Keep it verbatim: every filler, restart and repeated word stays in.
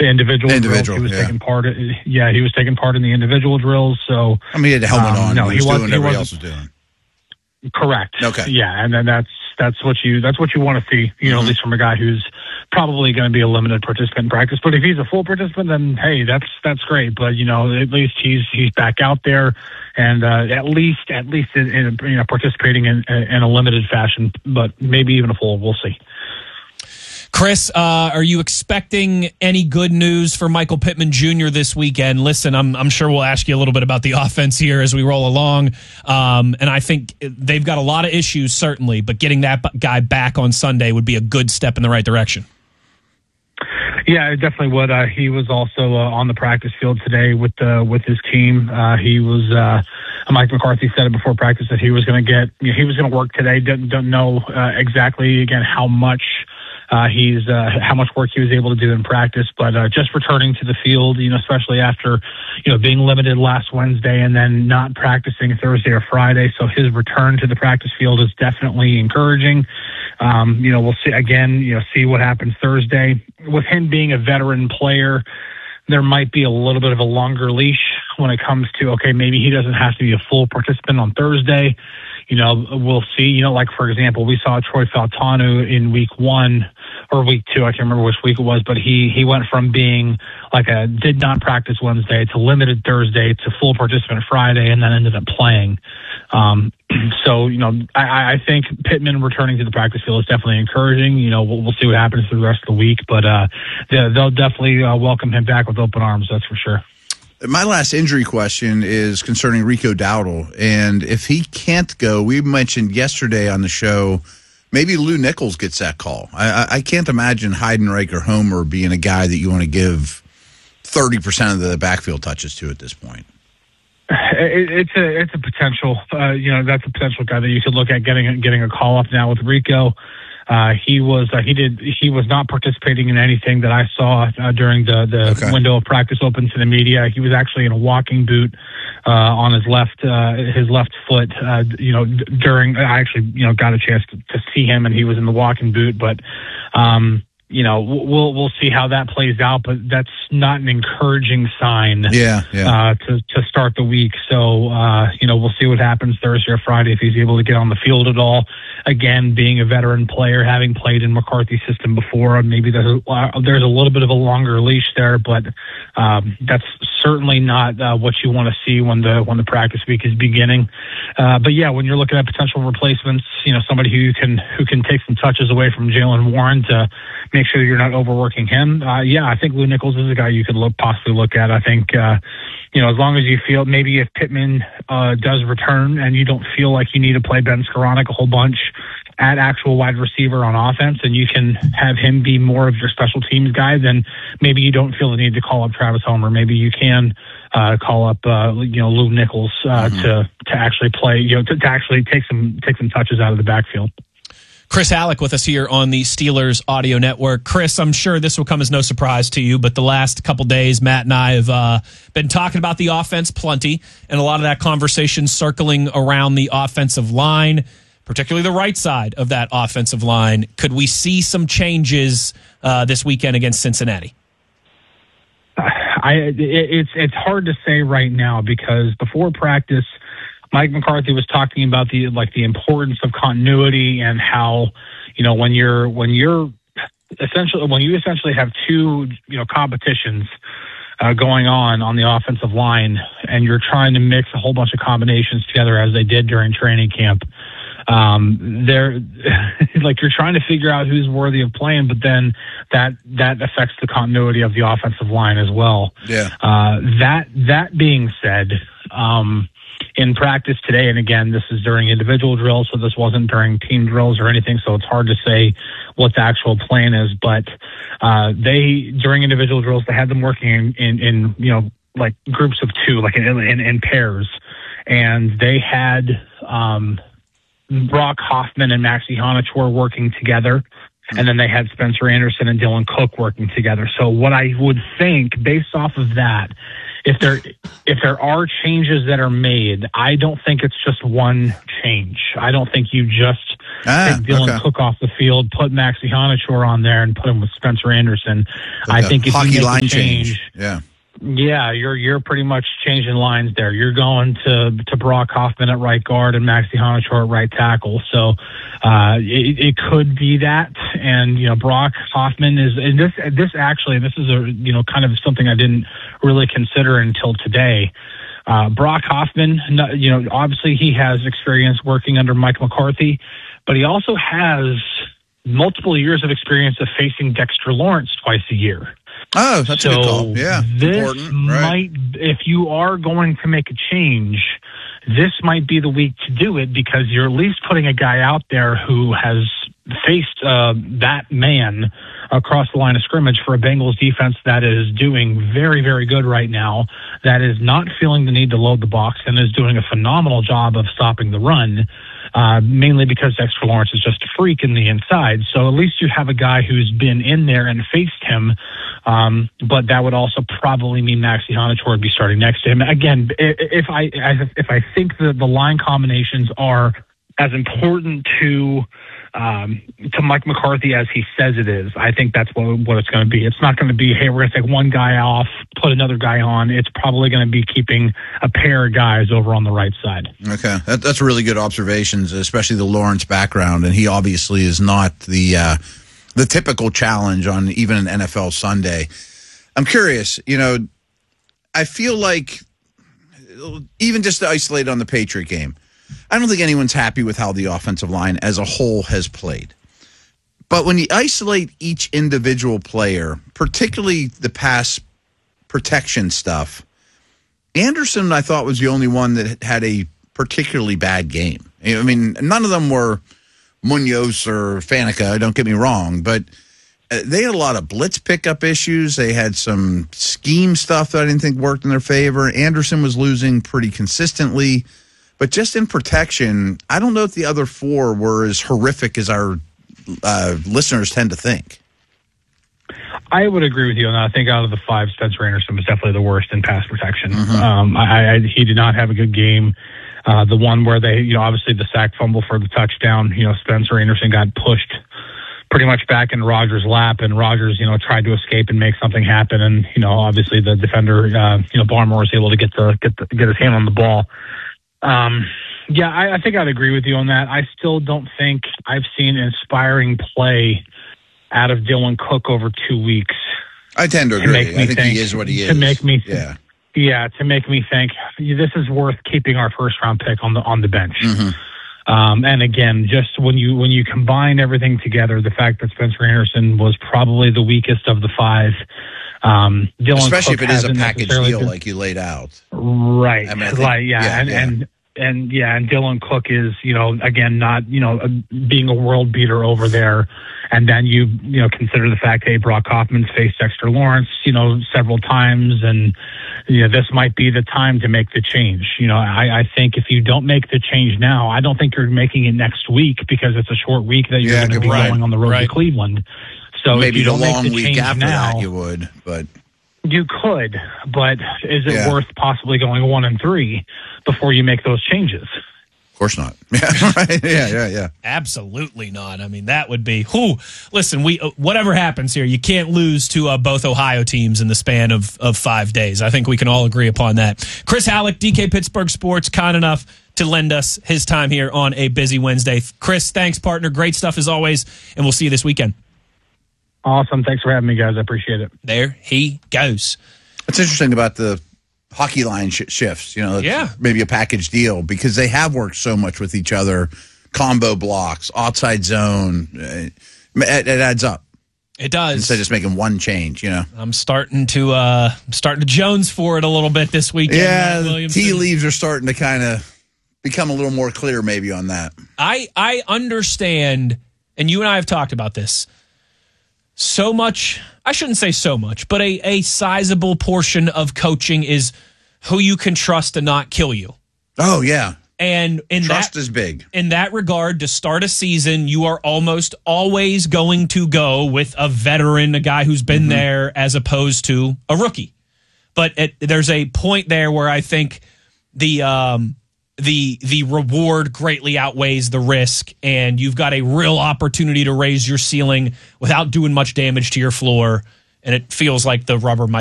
the individual, the individual drills. He was yeah. taking part. In, yeah, he was taking part in the individual drills. So I mean, he had the helmet um, on. No, he was, he was doing what everybody else was doing. Correct. Okay. Yeah, and then that's that's what you that's what you want to see. You know, mm-hmm. at least from a guy who's probably going to be a limited participant in practice. But if he's a full participant, then hey, that's that's great. But you know, at least he's he's back out there, and uh, at least at least in, in you know participating in in a limited fashion, but maybe even a full. We'll see. Chris, uh, are you expecting any good news for Michael Pittman Junior this weekend? Listen, I'm, I'm sure we'll ask you a little bit about the offense here as we roll along. Um, and I think they've got a lot of issues, certainly, but getting that guy back on Sunday would be a good step in the right direction. Yeah, it definitely would. Uh, he was also uh, on the practice field today with uh, with his team. Uh, he was. Uh, Mike McCarthy said it before practice that he was going to get. You know, he was going to work today. Don't, don't know uh, exactly again how much. Uh, he's uh, how much work he was able to do in practice, but uh, just returning to the field, you know, especially after, you know, being limited last Wednesday and then not practicing Thursday or Friday. So his return to the practice field is definitely encouraging. Um, you know, we'll see again, you know, see what happens Thursday. With him being a veteran player, there might be a little bit of a longer leash when it comes to, okay, maybe he doesn't have to be a full participant on Thursday. You know, we'll see, you know, like, for example, we saw Troy Faltanu in week one or week two. I can't remember which week it was, but he, he went from being like a did not practice Wednesday to limited Thursday to full participant Friday and then ended up playing. Um, so, you know, I, I think Pittman returning to the practice field is definitely encouraging. You know, we'll, we'll see what happens for the rest of the week, but uh, they'll definitely uh, welcome him back with open arms. That's for sure. My last injury question is concerning Rico Dowdle. And if he can't go, we mentioned yesterday on the show, maybe Lou Nichols gets that call. I, I can't imagine Heidenreich or Homer being a guy that you want to give thirty percent of the backfield touches to at this point. It, it's a it's a potential. Uh, you know, that's a potential guy that you could look at getting getting a call up now with Rico. Uh, he was uh, he did he was not participating in anything that I saw uh, during the the okay. window of practice open to the media. He was actually in a walking boot uh, on his left uh, his left foot. Uh, you know, d- during I actually you know got a chance to, to see him, and he was in the walking boot. But um, you know, we'll we'll see how that plays out. But that's not an encouraging sign. Yeah, yeah. Uh, to to start the week. So uh, you know, we'll see what happens Thursday or Friday if he's able to get on the field at all. Again, being a veteran player, having played in McCarthy's system before, maybe there's a, uh, there's a little bit of a longer leash there, but um, that's certainly not uh, what you want to see when the when the practice week is beginning. Uh, but yeah, when you're looking at potential replacements, you know, somebody who can who can take some touches away from Jaylen Warren to make sure you're not overworking him. Uh, yeah, I think Lou Nichols is a guy you could look possibly look at. I think. Uh, You know, as long as you feel maybe if Pittman uh, does return and you don't feel like you need to play Ben Skoranek a whole bunch at actual wide receiver on offense and you can have him be more of your special teams guy, then maybe you don't feel the need to call up Travis Homer. Maybe you can uh, call up, uh, you know, Lou Nichols uh, mm-hmm. to to actually play, you know, to, to actually take some take some touches out of the backfield. Chris Halleck with us here on the Steelers Audio Network. Chris, I'm sure this will come as no surprise to you, but the last couple days, Matt and I have uh, been talking about the offense plenty, and a lot of that conversation circling around the offensive line, particularly the right side of that offensive line. Could we see some changes uh, this weekend against Cincinnati? I it, it's it's hard to say right now because before practice, Mike McCarthy was talking about the like the importance of continuity and how, you know, when you're when you're essentially when you essentially have two, you know, competitions uh, going on on the offensive line and you're trying to mix a whole bunch of combinations together as they did during training camp. Um, they're like you're trying to figure out who's worthy of playing, but then that that affects the continuity of the offensive line as well. Yeah. Uh, that that being said, um, in practice today, and again, this is during individual drills, so this wasn't during team drills or anything, so it's hard to say what the actual plan is. But uh, they, during individual drills, they had them working in, in, in you know, like groups of two, like in, in, in pairs. And they had um, Brock Hoffman and Maxie Honachor working together. And then they had Spencer Anderson and Dylan Cook working together. So what I would think, based off of that, if there if there are changes that are made, I don't think it's just one change. I don't think you just ah, take Dylan okay. Cook off the field, put Maxi Honachor on there, and put him with Spencer Anderson. Like I think if hockey you make line a change, change, yeah. Yeah, you're you're pretty much changing lines there. You're going to to Brock Hoffman at right guard and Maxi Honachor at right tackle. So uh, it, it could be that. And you know, Brock Hoffman is and this this actually this is a you know kind of something I didn't really consider until today. Uh, Brock Hoffman, you know, obviously he has experience working under Mike McCarthy, but he also has multiple years of experience of facing Dexter Lawrence twice a year. Oh, that's so a good call. Yeah, this important, right. might, if you are going to make a change, this might be the week to do it because you're at least putting a guy out there who has faced uh, that man across the line of scrimmage for a Bengals defense that is doing very, very good right now, that is not feeling the need to load the box and is doing a phenomenal job of stopping the run. Uh, mainly because Dexter Lawrence is just a freak in the inside. So at least you have a guy who's been in there and faced him. Um, but that would also probably mean Maxi Honachor would be starting next to him. Again, if I if I think that the line combinations are as important to um, to Mike McCarthy as he says it is, I think that's what, what it's going to be. It's not going to be, hey, we're going to take one guy off, put another guy on. It's probably going to be keeping a pair of guys over on the right side. Okay, that, that's really good observations, especially the Lawrence background, and he obviously is not the uh, the typical challenge on even an N F L Sunday. I'm curious, you know, I feel like even just to isolate on the Patriot game, I don't think anyone's happy with how the offensive line as a whole has played. But when you isolate each individual player, particularly the pass protection stuff, Anderson, I thought, was the only one that had a particularly bad game. I mean, none of them were Munoz or Faneca, don't get me wrong, but they had a lot of blitz pickup issues. They had some scheme stuff that I didn't think worked in their favor. Anderson was losing pretty consistently. But just in protection, I don't know if the other four were as horrific as our uh, listeners tend to think. I would agree with you on that. I think out of the five, Spencer Anderson was definitely the worst in pass protection. Mm-hmm. Um, I, I, he did not have a good game. Uh, the one where they, you know, obviously the sack fumble for the touchdown, you know, Spencer Anderson got pushed pretty much back in Rodgers' lap, and Rodgers, you know, tried to escape and make something happen. And, you know, obviously the defender, uh, you know, Barmore was able to get the, get the, get his hand on the ball. Um, yeah, I, I think I'd agree with you on that. I still don't think I've seen inspiring play out of Dylan Cook over two weeks. I tend to agree. I think think, he is what he is. To make me, yeah, yeah, to make me think this is worth keeping our first round pick on the on the bench. Mm-hmm. Um, and again, just when you when you combine everything together, the fact that Spencer Anderson was probably the weakest of the five. Um, Dylan Especially Cook if it is a hasn't package necessarily deal been, like you laid out. right? I mean, I think, like yeah, yeah, and, yeah. and and yeah, and Dylan Cook is, you know, again, not, you know, being a world beater over there. And then you, you know, consider the fact, hey, Brock Hoffman's faced Dexter Lawrence, you know, several times, and you know, this might be the time to make the change. You know, I, I think if you don't make the change now, I don't think you're making it next week because it's a short week that you're Yeah, going to be right, going on the road right. to Cleveland. So maybe if you the don't long make the week change after now, that you would, but you could. But is it Yeah. worth possibly going one and three before you make those changes? of course not. Yeah, right. Yeah, yeah, yeah. Absolutely not. I mean, that would be. Whew, listen, we uh, whatever happens here, you can't lose to uh, both Ohio teams in the span of, of five days. I think we can all agree upon that. Chris Halleck, D K Pittsburgh Sports, kind enough to lend us his time here on a busy Wednesday. Chris, thanks, partner. Great stuff as always, and we'll see you this weekend. Awesome. Thanks for having me, guys. I appreciate it. There he goes. What's interesting about the hockey line sh- shifts, you know, it's Yeah. maybe a package deal because they have worked so much with each other, combo blocks, outside zone. It, it adds up. It does. Instead of just making one change, you know. I'm starting to uh, I'm starting to Jones for it a little bit this weekend. Yeah, Matt the Williamson. tea leaves are starting to kind of become a little more clear maybe on that. I I understand, and you and I have talked about this. So much, I shouldn't say so much, but a, a sizable portion of coaching is who you can trust to not kill you. Oh, yeah. And in Trust that, is big. in that regard, to start a season, you are almost always going to go with a veteran, a guy who's been Mm-hmm. there, as opposed to a rookie. but it, there's a point there where I think the um, the the reward greatly outweighs the risk, and you've got a real opportunity to raise your ceiling without doing much damage to your floor, and it feels like the rubber might